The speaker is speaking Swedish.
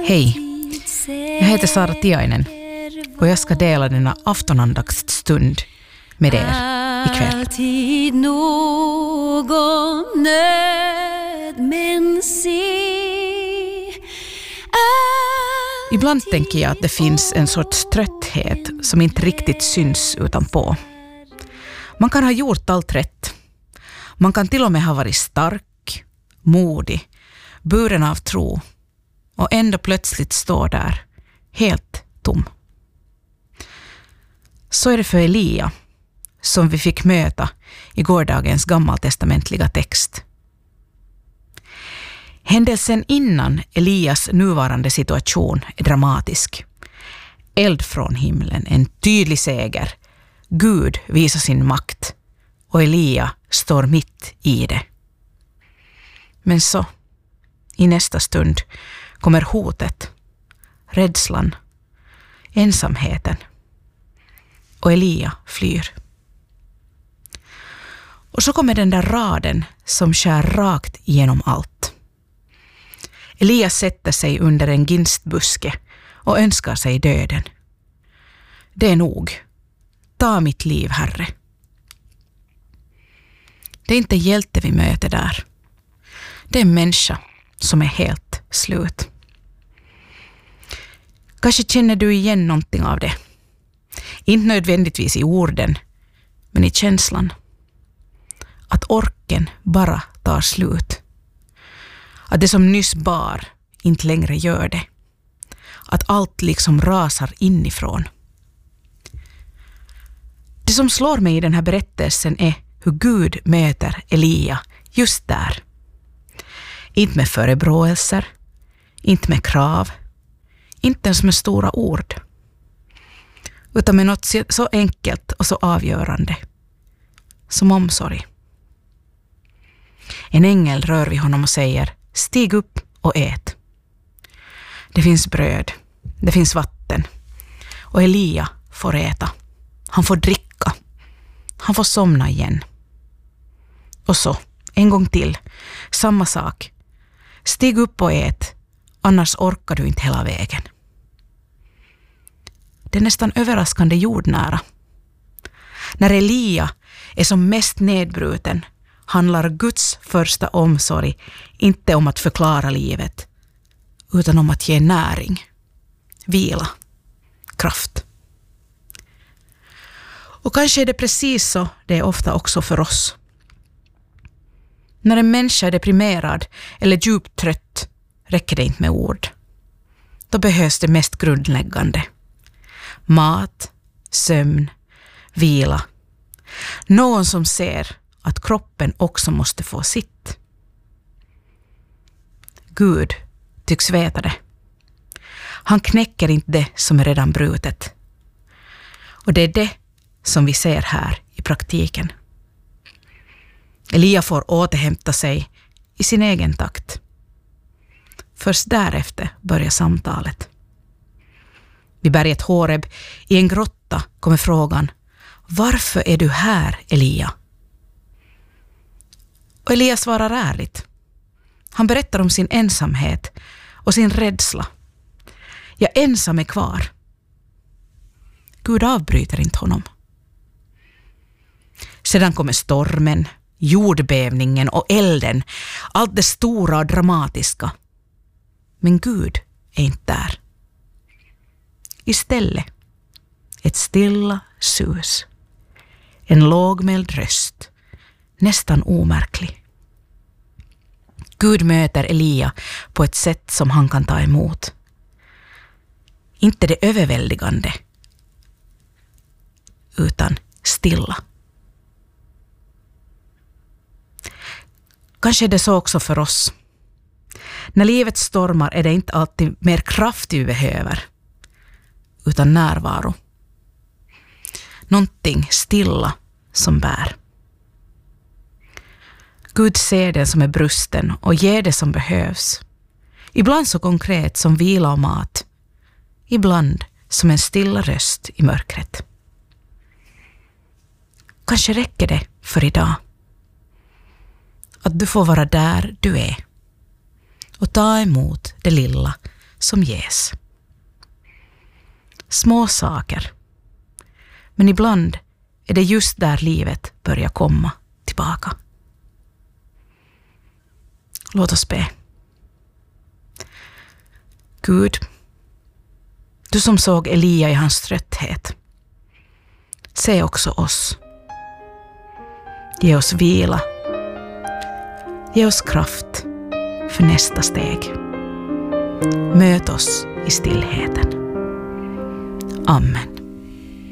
Hej, jag heter Sara Tiainen och jag ska dela denna aftonandaktsstund med er ikväll. Alltid någon nöd men se. Ibland tänker jag att det finns en sorts trötthet som inte riktigt syns utanpå. Man kan ha gjort allt rätt. Man kan till och med ha varit stark, modig, buren av tro och ändå plötsligt stå där, helt tom. Så är det för Elia, som vi fick möta i gårdagens gammaltestamentliga text. Händelsen innan Elias nuvarande situation är dramatisk. Eld från himlen, en tydlig seger. Gud visar sin makt och Elia står mitt i det. Men så, i nästa stund, kommer hotet, rädslan, ensamheten och Elia flyr. Och så kommer den där raden som skär rakt igenom allt. Elia sätter sig under en ginstbuske och önskar sig döden. Det är nog. Ta mitt liv, Herre. Det är inte hjälte vi möter där. Det är en människa som är helt slut. Kanske känner du igen någonting av det. Inte nödvändigtvis i orden, men i känslan. Att orken bara tar slut. Att det som nyss bar inte längre gör det. Att allt liksom rasar inifrån. Det som slår mig i den här berättelsen är hur Gud möter Elia just där. Inte med förebråelser, inte med krav, inte ens med stora ord. Utan med något så enkelt och så avgörande som omsorg. En ängel rör vid honom och säger: stig upp och ät. Det finns bröd, det finns vatten och Elia får äta. Han får dricka. Han får somna igen. Och så, en gång till, samma sak. Stig upp och ät, annars orkar du inte hela vägen. Det är nästan överraskande jordnära. När Elia är som mest nedbruten handlar Guds första omsorg inte om att förklara livet, utan om att ge näring, vila, kraft. Och kanske är det precis så det är ofta också för oss. När en människa är deprimerad eller djupt trött räcker det inte med ord. Då behövs det mest grundläggande. Mat, sömn, vila. Någon som ser att kroppen också måste få sitt. Gud tycks veta det. Han knäcker inte det som är redan brutet. Och det är det som vi ser här i praktiken. Elia får återhämta sig i sin egen takt. Först därefter börjar samtalet. Vid berget Horeb i en grotta kommer frågan: varför är du här, Elia? Och Elia svarar ärligt. Han berättar om sin ensamhet och sin rädsla. Jag ensam är kvar. Gud avbryter inte honom. Sedan kommer stormen, jordbävningen och elden, allt det stora och dramatiska. Men Gud är inte där. Istället ett stilla sus, en lågmäld röst, nästan omärklig. Gud möter Elia på ett sätt som han kan ta emot. Inte det överväldigande, utan stilla. Kanske är det så också för oss. När livet stormar är det inte alltid mer kraft vi behöver, utan närvaro. Någonting stilla som bär. Gud ser det som är brusten och ger det som behövs. Ibland så konkret som vila och mat. Ibland som en stilla röst i mörkret. Kanske räcker det för idag. Att du får vara där du är och ta emot det lilla som ges. Små saker. Men ibland är det just där livet börjar komma tillbaka. Låt oss be. Gud, du som såg Elia i hans trötthet, se också oss. Ge oss vila. Ge oss kraft för nästa steg. Möt oss i stillheten. Amen.